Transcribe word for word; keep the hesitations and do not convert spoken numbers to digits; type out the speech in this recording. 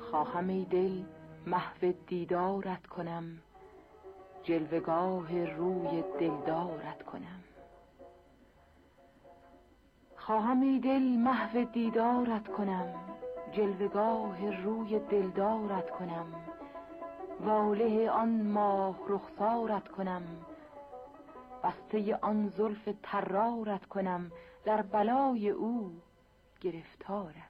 خواهم ای دل محو دیدارت کنم، جلوگاه روی دلدارت کنم. خواهم ای دل محو دیدارت کنم، جلوگاه روی دلدارت کنم. واله آن ماه رخسارت کنم، بسته آن زلف طرارت کنم. در بلای او گرفتارت